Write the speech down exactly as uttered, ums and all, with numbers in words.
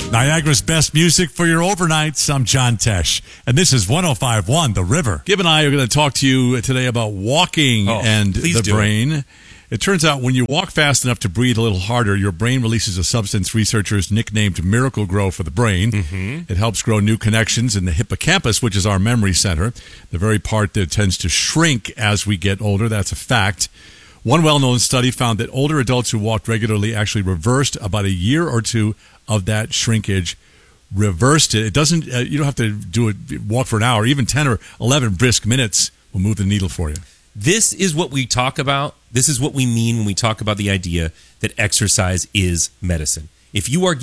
Niagara's best music for your overnights. I'm John Tesh, and this is one oh five point one The River. Gib and I are going to talk to you today about walking oh, and the brain. It. it turns out when you walk fast enough to breathe a little harder, your brain releases a substance researchers nicknamed Miracle-Gro for the brain. Mm-hmm. It helps grow new connections in the hippocampus, which is our memory center, the very part that tends to shrink as we get older. That's a fact. One well-known study found that older adults who walked regularly actually reversed about a year or two of that shrinkage. Reversed it. It doesn't. Uh, you don't have to do it. Walk for an hour, even ten or eleven brisk minutes will move the needle for you. This is what we talk about. This is what we mean when we talk about the idea that exercise is medicine. If you are